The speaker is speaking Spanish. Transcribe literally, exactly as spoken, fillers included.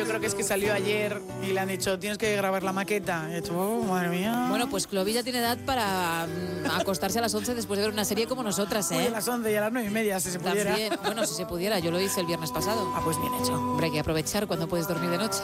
yo creo que es que salió ayer y le han dicho, tienes que grabar la maqueta. Y he dicho, oh, madre mía. Bueno, pues Clovis ya tiene edad para mm, acostarse a las once después de ver una serie como nosotras, ¿eh? Uy, a las once y a las nueve y media, si se pudiera. También, bueno, si se pudiera, yo lo hice el viernes pasado. Ah, pues bien hecho. Hombre, hay que aprovechar cuando puedes dormir de noche.